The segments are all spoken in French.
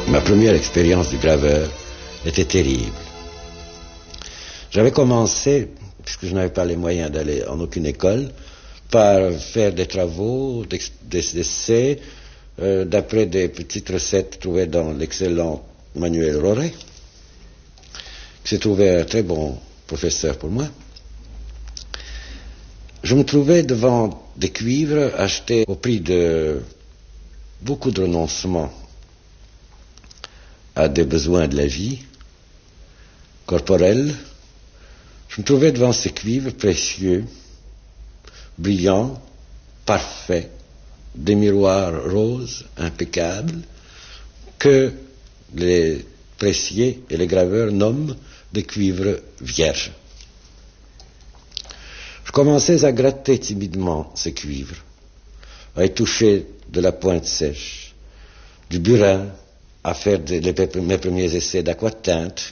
Ma première expérience du graveur était terrible. J'avais commencé, puisque je n'avais pas les moyens d'aller en aucune école, par faire des travaux, des essais, d'après des petites recettes trouvées dans l'excellent Manuel Roré, qui s'est trouvé un très bon professeur pour moi. Je me trouvais devant des cuivres achetés au prix de beaucoup de renoncements à des besoins de la vie corporelle. Je me trouvais devant ces cuivres précieux, brillants, parfaits, des miroirs roses, impeccables, que les pressiers et les graveurs nomment des cuivres vierges. Je commençais à gratter timidement ces cuivres, à y toucher de la pointe sèche, du burin, à faire mes premiers essais d'aquatinte.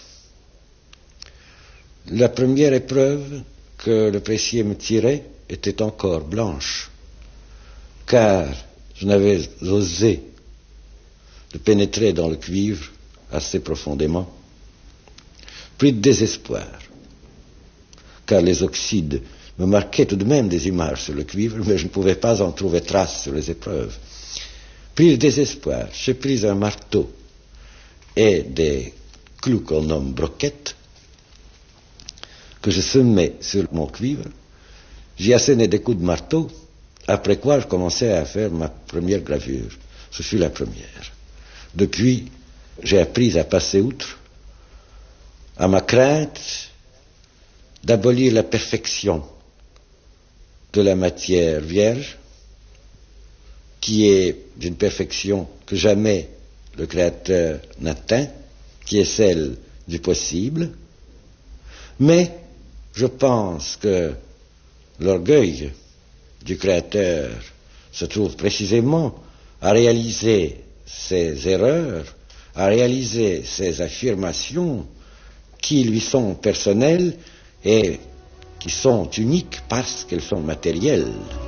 La première épreuve que le pressier me tirait était encore blanche, car je n'avais osé de pénétrer dans le cuivre assez profondément. Plus de désespoir, car les oxydes me marquaient tout de même des images sur le cuivre, mais je ne pouvais pas en trouver trace sur les épreuves. Plus de désespoir, j'ai pris un marteau et des clous qu'on nomme broquettes, que je semais sur mon cuivre. J'y assénais des coups de marteau, après quoi je commençais à faire ma première gravure. Ce fut la première. Depuis, j'ai appris à passer outre, à ma crainte d'abolir la perfection de la matière vierge, qui est d'une perfection que jamais le Créateur n'atteint, qui est celle du possible. Mais je pense que l'orgueil du Créateur se trouve précisément à réaliser ces erreurs, à réaliser ces affirmations qui lui sont personnelles et qui sont uniques parce qu'elles sont matérielles.